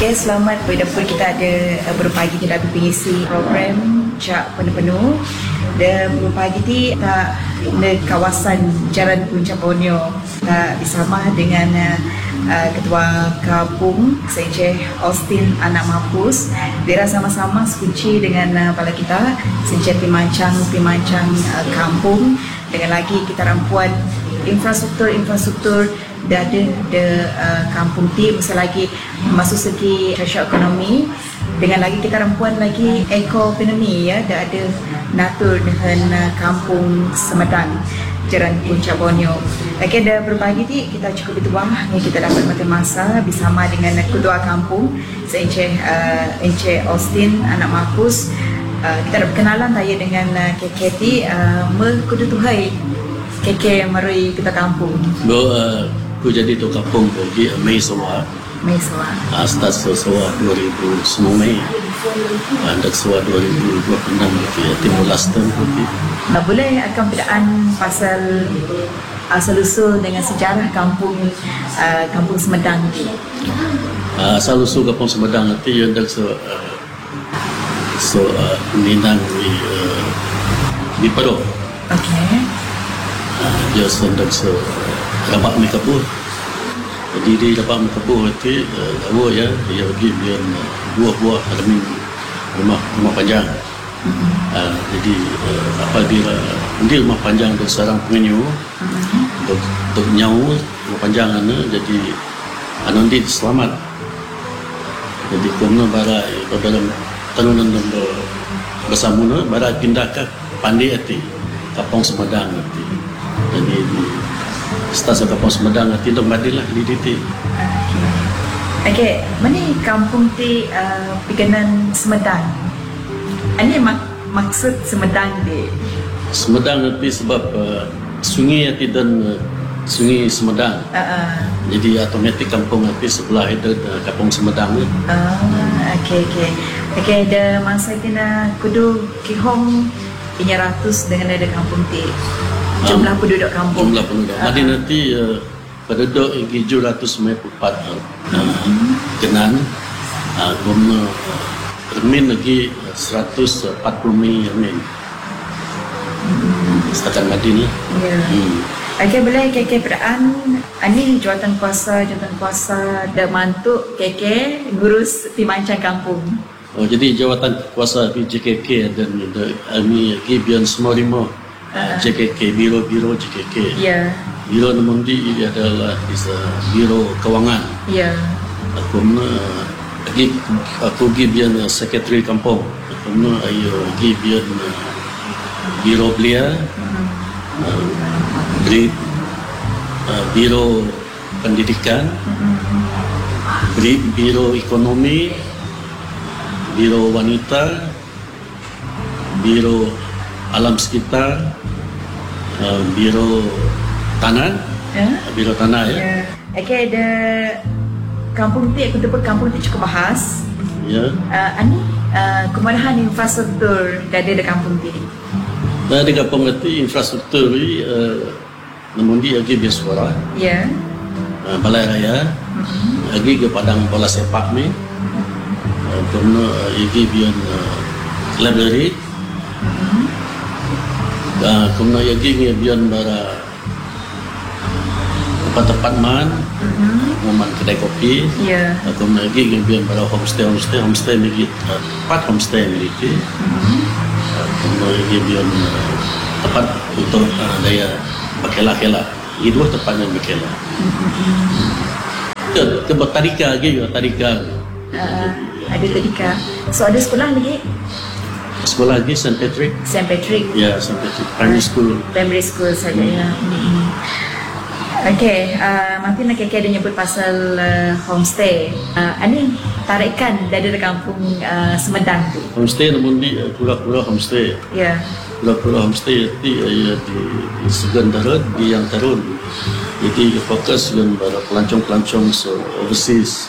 Okay, selamat berdapat. Kita ada beberapa pagi kita ada pengisi program Cak Penuh-Penuh. Dan beberapa pagi ni kita di kawasan Jalan Puncak Borneo. Kita bersama dengan Ketua Kampung Encik Austin Anak Mahfuz. Dia sama-sama sekunci dengan kepala kita Encik Pimancang Kampung. Dengan lagi kita rampuan infrastruktur dah ada kampung ti masa lagi masuk segi sosioekonomi, dengan lagi kita rampuan lagi ekonomi ya, dah ada natur dengan kampung Semedang Jalan Puncak Borneo. Okey, dah berbagi ti kita cukup bertuah ni kita dapat masa bersama dengan Ketua Kampung Encik Austin Anak Mahfuz. Kita ada perkenalan saya dengan KKT mengkudu tuhai KK Marui Ketua Kampung. Aku jadi tu kampung bagi Mei Sawa. Start Sawa 2009 Mei. Dan Sawa 2026 timur Laston. Boleh akan pedaan pasal asal-usul dengan sejarah kampung Semedang ni. Asal-usul kampung Semedang nanti yang dah minang di Perut. Okey. Dia sedang dapat mikabur. Jadi dia dapat mikabur itu awal ya, dia bagi dia buah-buah rumah panjang. Jadi apabila dia rumah panjang dan sarang pengenyu untuk nyawa rumah panjang jadi anundi selamat. Jadi kena barai dalam tanunan bersama barai pindah ke Pandai Ati Kampung Semedang nanti. Jadi stasiun Kampung Semedang nanti dok badilah di DT. Okey, mana kampung ti piganan Semedang? Ini maksud Semedang di Semedang nanti sebab sungai nanti dan sungai Semedang. Jadi otomatik kampung nanti sebelah itu Kampung Semedang ni. Okey, ada masa kita kudu kihong inya ratus dengan ada kampung ti. Jumlah penduduk kampung. Jadi nanti penduduk yang 794 kenan. Guna termin lagi 140 min. Setakat Madin lah. Ya. Okey, boleh KK peraan ini jawatan kuasa dah mantuk KK ngurus Pimancang Kampung. Jadi jawatan kuasa JKK dan kami Gibian semua lima JKK, biro JKK. Ya. Biro Namundi adalah biro kewangan. Ya. Aku Gibian sekretari kampung. Aku Gibian biro belia. Biro pendidikan. Biro ekonomi. Biro wanita. Biro alam sekitar, biro tanah, biro tanah ya. Okey, ada kampung ti, aku tempat kampung ti cukup bahas. Ya. Ani kemarahan infrastruktur dah ada di kampung ti. Dah ada kampung ti infrastruktur ni, namun dia lagi biasa. Ya. Balai raya, lagi ke padang bola sepak ni, kemudian lagi biar library. Kemudian lagi biar bara tempat-tempat man kedai kopi. Ya. Kemudian lagi biar bara homestay lagi 4 homestay lagi. Kemudian lagi biar tempat untuk daya bakela. Ini 2 tempat yang bakela. Tempat tadika lagi, tadika. Ada tadika. So ada sekolah lagi? Sekolah lagi St. Patrick. Ya, St. Patrick Primary School saja ya. Okey, mungkin nak ada nyebut pasal homestay. Ini tarikan dari kampung Semedang tu. Homestay namun di pura-pura homestay. Ya. Pura-pura homestay itu di Segandara di yang tarun. Jadi fokus dengan para pelancong-pelancong overseas.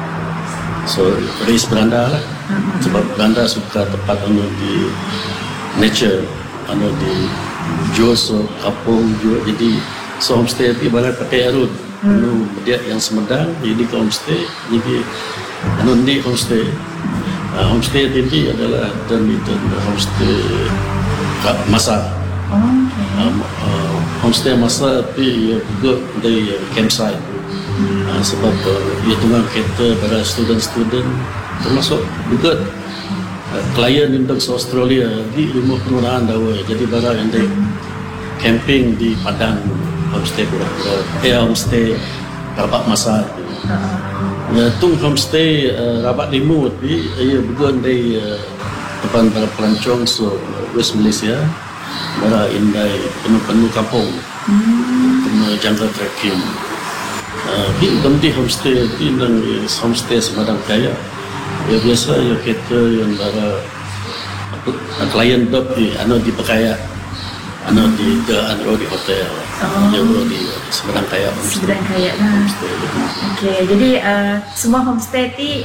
Race Belanda lah. Sebab Belanda suka tempat di nature, di Jos, kampung juga. Jadi homestay itu ibarat pakai arut. dia yang Semedang jadi ke homestay jadi di homestay homestay ini adalah dan itu homestay masa homestay masa tapi ia juga dari campsite sebab ia tunggang kereta para student termasuk juga klien untuk Australia di 50 orang dah jadi bara yang dari camping di Padang homestay homestay Rabat Masa tung homestay Rabat Limu tapi ia bukan dari depan para pelancong West Malaysia bara indai penuh kampung penuh jungle trekking di homestay di homestay Semedang Kaya ya biasa ya kita yang bara klien tapi di Pekaya di hotel di Semedang Kaya Semedang Kaya lah. Okey, jadi semua homestay ni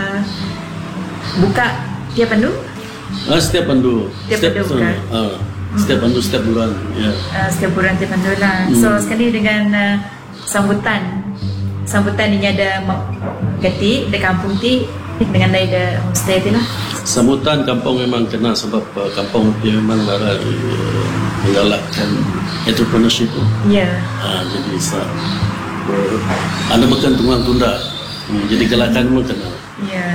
buka tiap pandu? Setiap pandu. Setiap pandu setiap bulan. Ya. Setiap bulan tiap pandu lah. So sekali dengan sambutan ini ada ganti di kampung ti dengan ada homestay tu lah. Sambutan kampung memang kena sebab kampung dia memang menggalakkan entrepreneurship tu. Ya. Jadi ada bukan tunggang tunda. Jadi galakan memang kena. Ya.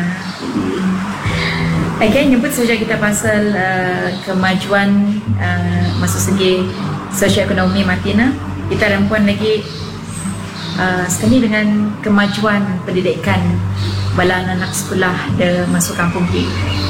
Okay, nyebut saja kita pasal kemajuan masuk segi sosioekonomi Martina. Kita rampuan lagi sekali dengan kemajuan pendidikan bala anak sekolah dia masuk kampung ni.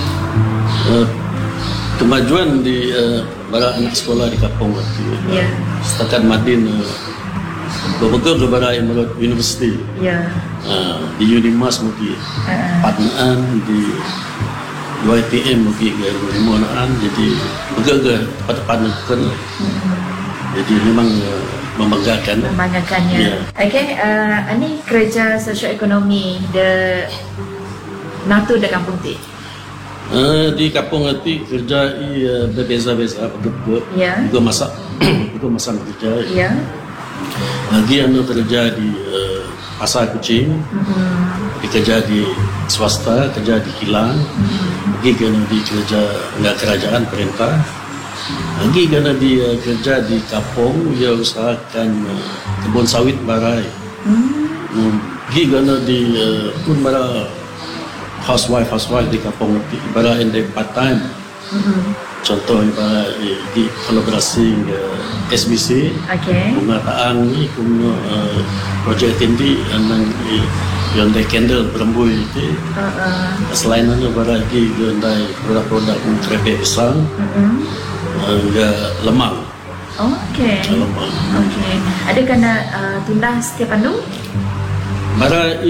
Kemajuan di bala anak sekolah di kampung ni. Ya. Setakat Madin beberapa kepada Emerald University. Ya. Di Unimas mungkin Padnaan di YPM mungkin Limonaan jadi beberapa pada kan. Jadi memang membanggakan. Membanggakannya. Ya. Okay, ini kerja sosioekonomi de natu de kampung ti. Di kampung nanti kerja berbeza-beza begitu. Ya. Juga masak, juga masak kerja. Ya. Lagi kerja di pasar kucing, kerja di swasta, kerja di kilang, lagi kena di kerja enggak kerajaan perintah. Lagi kena di kerja di kampung, dia usahakan kebun sawit barai. Lagi kena di pun bara housewife di kampung bara in part time. Contoh bara di kolaborasi SBC. Okay. Bunga taang ni punya projek tindi yang dari candle berembui itu. Selain itu bara lagi dari produk-produk keripik pisang. Lemang. Oh, okey. Lemang. Okey. Ada kena tunda setiap pandu? Bara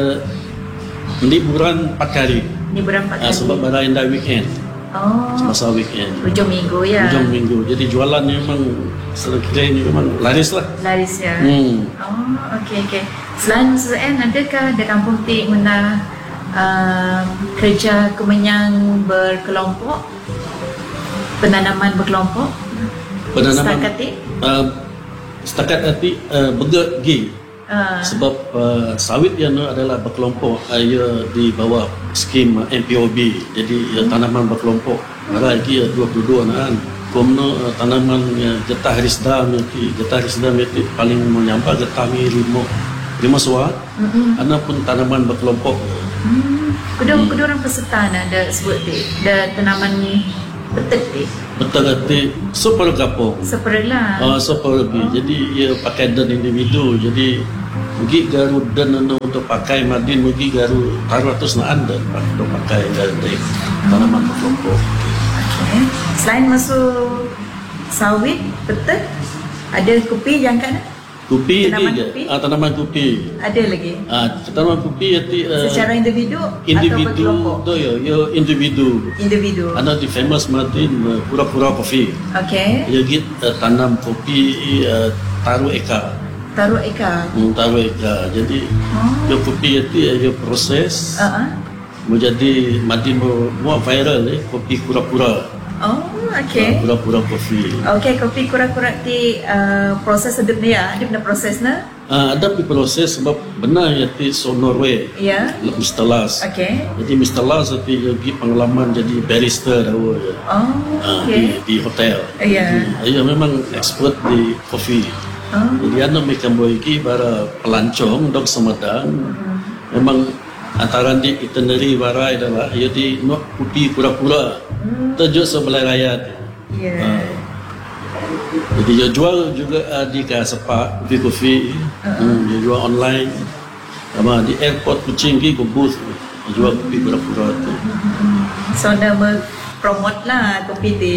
liburan 4 kali. Liburan 4 kali. Sebab bara indah weekend. Oh. Masa weekend. Hujung minggu ya. Hujung minggu. Jadi jualan ni memang sedikit ini memang laris lah. Laris ya. Oh, okey. Selain SN, adakah di kampung ti guna kerja kemenyang berkelompok? Penanaman berkelompok? Penanaman Setakat nanti bergegi sebab sawit yang adalah berkelompok di bawah skim MPOB jadi tanaman berkelompok ada lagi 22 anak komno tanaman getah risdam itu paling menyampa getah mi lima suat ana pun tanaman berkelompok kedua orang peserta ada sebut ada tanaman ni betul super kapung seperlah super lebih jadi ia pakai dan individu jadi mugi garu dan untuk pakai Madin mugi garu taruh atas naan dan untuk pakai dari tanaman berkelompok. Okay. Selain masuk sawit petek ada kopi yang kan kopi tanaman kopi ada lagi tanaman kopi secara individu tu ya individu ada di famous Madin pura-pura kopi. Okay. Ya git tanam kopi taruh eka jadi dia kopi itu dia proses menjadi Madin mau viral kopi pura-pura Okay. Pura-pura kopi. Okay, kopi kura-kura ti proses sedap dia. Ada benda proses na? Ada proses sebab benar ya ti so Norway. Ya. Mr. Lars. Okay. Jadi Mr. Lars ti lagi pengalaman jadi barista dah ya. Oh, okay. Di hotel. Ya. Ia memang expert di kopi. Jadi anda mereka boyki para pelancong dok Sumedang. Memang antara di itinerary barai adalah ia di nok kopi kura-kura. Tujuh sebelah raya. Ya. Jadi dia jual juga di Kasepak kopi. Dia jual online. Sama di airport Kuching ke booth dia jual kopi kura-kura tu. So nama promote lah kopi ti.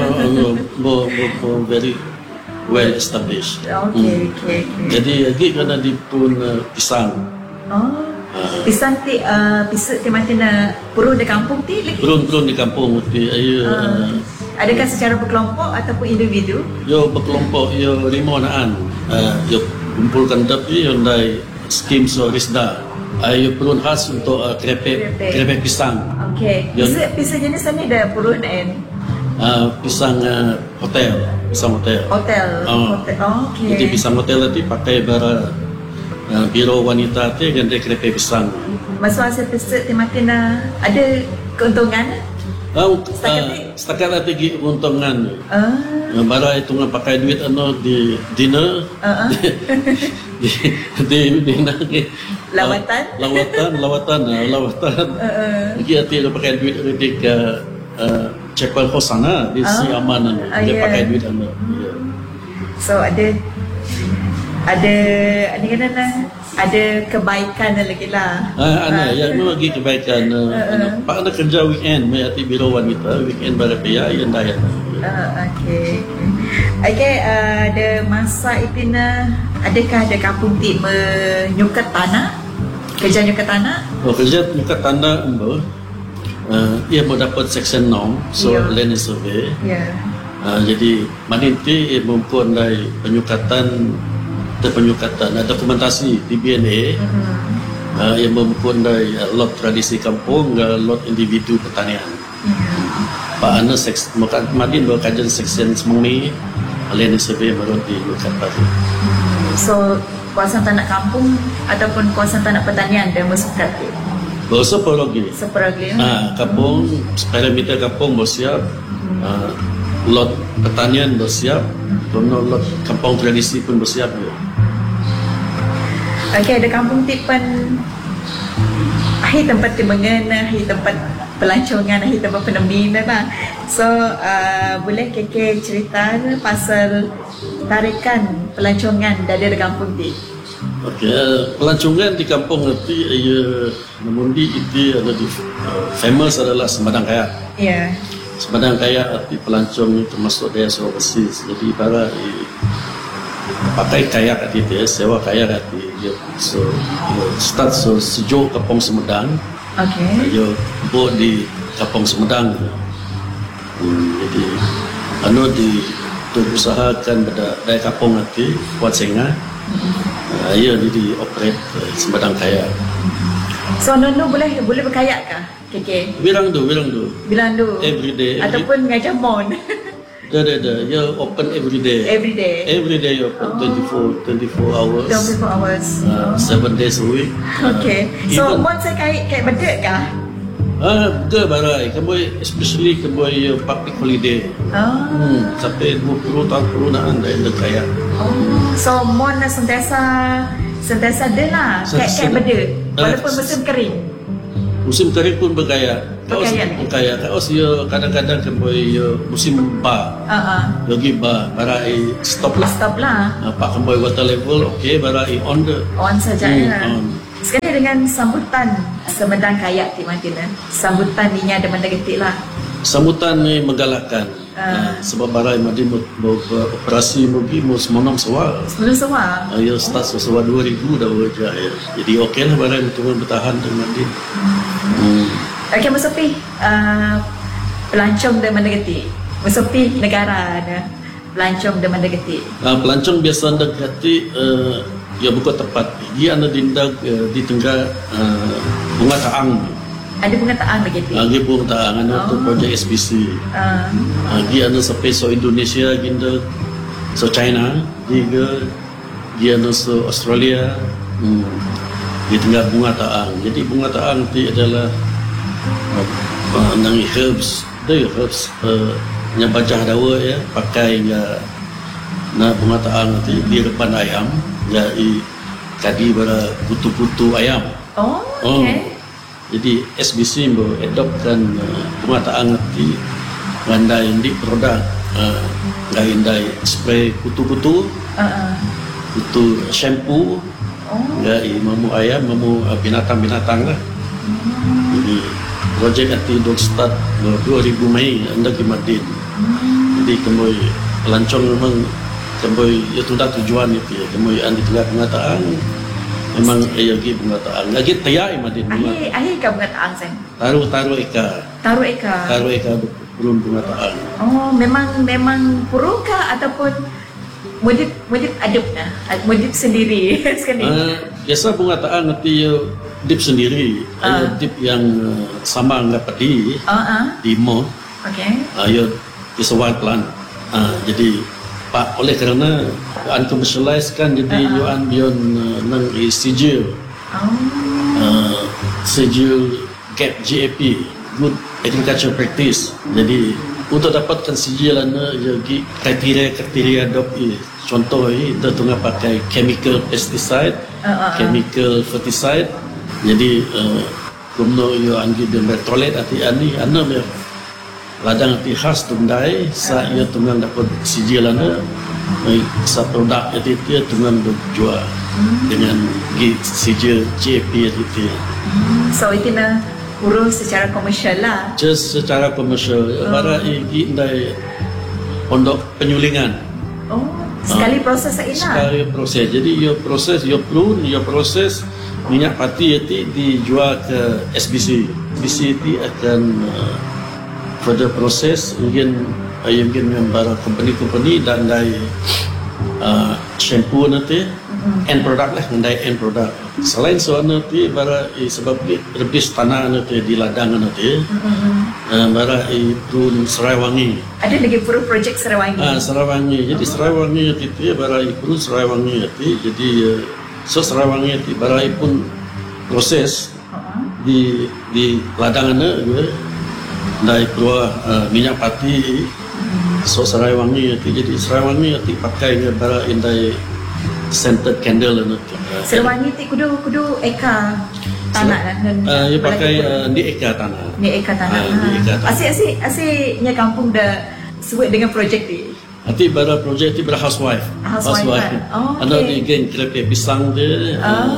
Very well established. Okay. Jadi lagi kena di pun pisang. Oh. Pisang ti pisang ti macam na purun di kampung ti lagi. Purun di kampung ti Adakah secara berkelompok ataupun individu? Yo berkelompok yo rimonaan. Yo kumpulkan tapi yo ndai skim so risda. Yo purun khas untuk krepek pisang. Okay. Pisang jenis ni ada purun and pisang hotel. Hotel. Okay. Jadi pisang hotel tadi pakai bara biro wanita tu kan dia krepek pisang. Masuk hasil pisang ti macam na ada keuntungan? Setakat ada keuntungan. Bara itu pakai duit di dinner. di lawatan. Lagi hati dia pakai duit ke Chapel Hosanna di Siaman dia pakai duit So ada ada kebaikan lagi lah. Ya lagi kebaikan. Pak ada kerja weekend, hati biro wanita weekend berapa yang daya. Okay, ada masa itu adakah ada kampung ti menyukat tanah? Kerja nyukat tanah? Kerja nyukat tanah ia mau dapat section 6, so land survey. Jadi maninti ia mempunyai penyukatan dokumentasi di BNA yang mempunyai lot tradisi kampung, lot individu pertanian. Pak Ana madin bawa kajian section semua land survey baru di Lukat. So kawasan tanah kampung ataupun kawasan tanah pertanian dan masuk kaki. Seperlagi. Kampung, parameter kampung bersiap, lot pertanian bersiap, lot kampung tradisi pun bersiap. Okay, ada kampung tipan akhir tempat timbangan, akhir tempat pelancongan, akhir tempat penembinan lah. So, boleh KK cerita pasal tarikan pelancongan dari kampung ti? Okay, pelancongan di kampung nanti namun itu ada di famous adalah Sumedang Kayak. Ya. Sumedang Kayak arti pelancong termasuk daya Sulawesi. Jadi para pakai kayak itu sewa kayak itu. So start sejauh kampung Sumedang. Okay. Yo buat di kampung Sumedang. Jadi usahakan pada daya kampung nanti buat senga. Ya jadi operate Sumedang Kayak. So Nono boleh berkayak kah? KK? Bilang tu. Every day. Ataupun ngajak mon. Ada. Ya open every day. Every day you open 24 hours. 24 hours. 7 days a week. Okay. So mon saya kayak bedek kah? Betul barai. Especially kembali public holiday. Sampai 20 tahun dah ada kayak. So mon sentiasa ada lah kayak bedek walaupun musim kering. Musim kering pun bergaya. Kaos dia kadang-kadang kembali musim bar. Lagi bar barai stop lah. Pak kembali water level okey barai on saja. Sekali dengan sambutan Sumedang Kayak di mana? Sambutan ini ada mana ketik lah. Sambutan ni menggalakkan. Sebab barai madi operasi mugi mus monong sewa. Ya start sewa 2000 dah wajah ya. Jadi okeylah barai untuk bertahan dengan dia. Okey Musafi, pelancong dan mana ketik? Musafi negara ada pelancong dan mana ketik? Pelancong biasa dekati ya bukan tepat. Dia ada dindak di tengah bunga taang. Ada pengataan lagi ti. Lagi pun tak tu projek SBC. Lagi sampai so Indonesia ginda, so China, dia so Australia. Di tengah bunga taang. Jadi bunga taang ti adalah nang herbs, nya bajah dawa ya, pakai na bunga taang ti di depan ayam, jadi kadi bara kutu-kutu ayam. Okay. Jadi SBC mau adoptkan bunga taang ti ngandai di produk ngandai spray kutu-kutu, kutu shampoo. Mamu ayam, mamu binatang-binatang lah. Jadi projek nanti dok start 2000 Mei anda ke Madin. Jadi kemoi pelancong memang kemoi itu dah tujuan itu ya. Kemoi andi tengah pengataan memang lagi pengataan. Lagi tayai Madin. Akhir ke pengataan sen. Taruh eka. Taruh eka belum pengataan. Memang puru kah ataupun modif adab modif sendiri sekali. Biasa pengataan nanti dip sendiri, dip yang sama nggak padi di mo. Okay. Ayo disawat plan. Jadi pak oleh kerana uncommercialized kan jadi bion nang sijil. Sijil GAP GAP Good Agriculture Practice. Jadi untuk dapatkan sijilan jadi kriteria dop contoh kita tengah pakai chemical pesticide, chemical ferticide. Jadi kumno yo anggi dan bertolet ati ani ana me ladang ati khas tundai sa yo tunggang dapat sijilan sa produk itu dia tunggang jual dengan sijil GAP itu. So itu na urus secara komersial lah. Just secara komersial. Bara indai pondok penyulingan. Sekali proses ina. Sekali proses. Jadi yo prune, yo proses minyak pati itu dijual ke SBC. SBC itu akan further proses mungkin membara company dan dari shampoo nanti end product lah, end product. Selain soalnya nanti bara sebab lebih tanah nanti di ladang nanti, bara prune Serai Wangi. Ada lagi projek Serai Wangi. Serai Wangi. Jadi Serai Wangi itu bara prune Serai Wangi itu. Jadi Serai Wangi itu bara pun proses di ladang dari keluar minyak pati. Serai Wangi itu. Jadi Serai Wangi itu pakai bara indai scented candle nanti. Serai Wangi itu kudu eka tanah dan ia pakai di eka tanah. Di eka tanah. Asyik kampung dah sebut dengan projek ni. Nanti bara projek itu bara housewife. Ada di geng kereta pisang dia.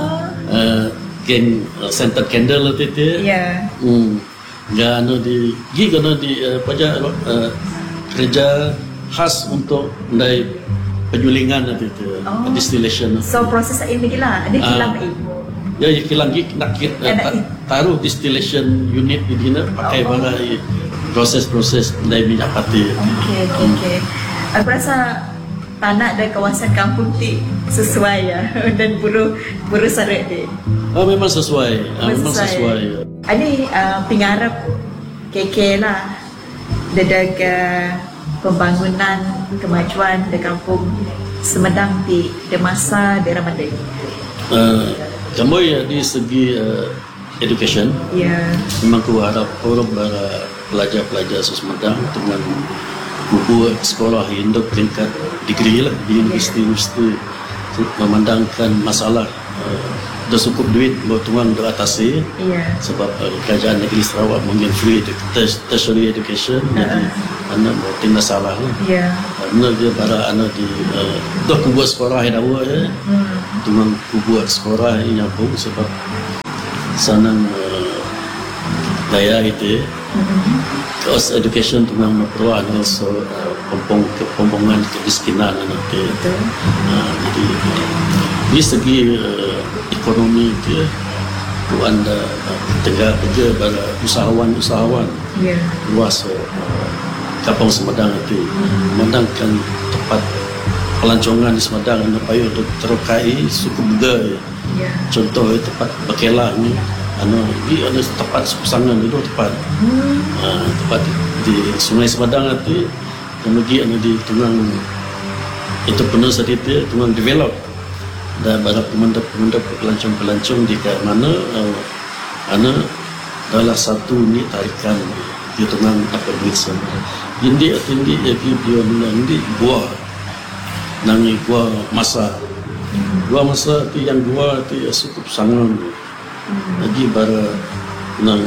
Geng scented candle nanti dia. Ya. Dan di pajak kerja khas untuk dari penyulingan nanti itu distillation. So proses ini lah ada kilang Ya kilang nak taruh distillation unit di sana pakai bara proses dari minyak pati. Okay. Aku rasa tanah dan kawasan kampung ti sesuai ya dan buru sarat dia. Memang sesuai. Memang sesuai. Ada pengarap KK lah dedak pembangunan kemajuan di kampung Semedang di masa di Ramadan. Kamu ya di segi education. Memang aku harap orang pelajar-pelajar Semedang dengan buku sekolah untuk peringkat degree lah di universiti memandangkan masalah dah cukup duit buat tuang teratasi sebab kerajaan negeri Sarawak mungkin free tertiary education jadi anak mau tinggal salah anak dia para anak di dah buat sekolah yang awal tuang buat sekolah yang nyambung sebab sanang daya itu cost education tuang memperluan also pembangunan kemiskinan nanti jadi di segi ekonomi dia tu anda tengah kerja pada usahawan luas Kampung Semedang itu memandangkan tempat pelancongan di Semedang anda payah untuk terokai suku Buddha contoh tempat Bekelah ni di tempat pasangan dulu tepat tepat di Sungai Sepadang itu yang lagi di tunang entrepreneur tadi tu tunang develop dan para pemandap pelancong di mana adalah satu ni tarikan di tunang apa duit sana ini lagi dia nanti buah nangi buah masa tu yang dua tu cukup sangat lagi bara nang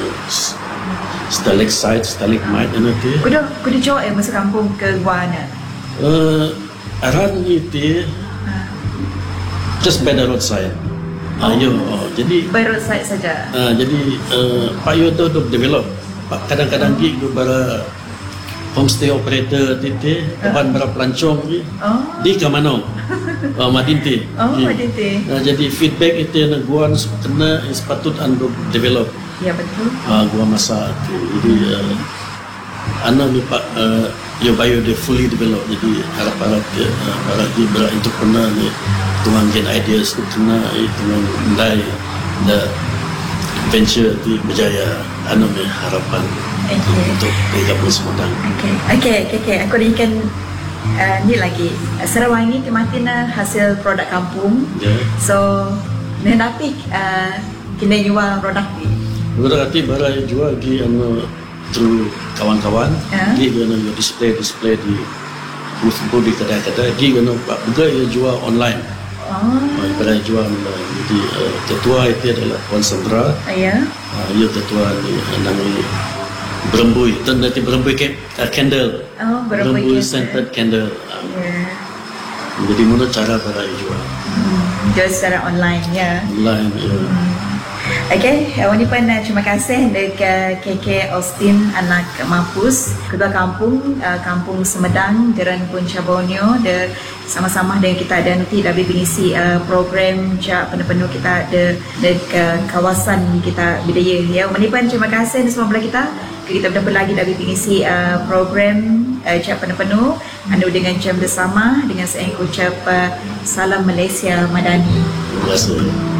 stalagmite nanti kudu jauh masuk kampung ke gua na. Aran itu just by the roadside. Jadi By roadside saja. jadi payo tu develop. Kadang-kadang gitu bara homestay operator tite kapan bara pelancong di Kamano. Madinti. Madinti. Jadi feedback itu yang gua kena sepatut ando develop. Ya betul. Gua masa tu. Jadi anak ni pak bayo dia fully develop. Jadi harap-harap para dia entrepreneur ni tuang gen ideas tu kena tuang mendai the venture tu berjaya ni harapan untuk Kampung Semedang. Okay. Aku ada ikan ni lagi. Sarawak ni kematin hasil produk kampung. So nendapi kena jual produk ni. Berarti barang jual di through kawan-kawan. Dia guna display di booth di kedai-kedai. Dia guna juga jual online. Pada jual online. Jadi ketua itu adalah Puan Sandra. Ia ketua ni namanya Berembui. Nanti berembui candle. Berembui scented candle. Jadi mana cara para jual? Jual secara online ya. Online ya. Okay, awak pun terima kasih dekat KK Austin anak Mampus Ketua Kampung Kampung Semedang Deran Punca Borneo de sama-sama dengan kita ada nanti dah mengisi program jak penuh-penuh kita ada kawasan kita budaya ya. Awak pun terima kasih semua belah kita berdapat lagi dah mengisi program jak penuh-penuh anda dengan jam bersama dengan saya ucap salam Malaysia Madani. Terima kasih.